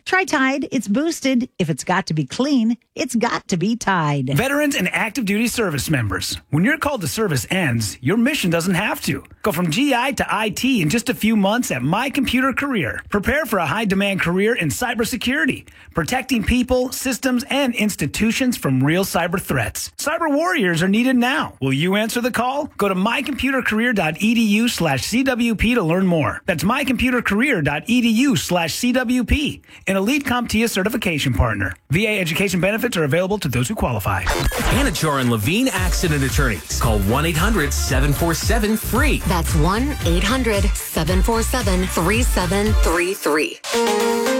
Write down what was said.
Try Tide. It's boosted. If it's got to be clean, it's got to be Tide. Veterans and active duty service members. When your call to service ends, your mission doesn't have to. Go from GI to IT in just a few months at My Computer Career. Prepare for a high-demand career in cybersecurity, protecting people, systems, and institutions from real cyber threats. Cyber warriors are needed now. Will you answer the call? Go to mycomputercareer.edu/CWP to learn more. That's mycomputercareer.edu/CWP, an elite CompTIA certification partner. VA education benefits are available to those who qualify. Anajar and Levine Accident Attorneys. Call 1-800-747-FREE. That's 1-800-747-3733.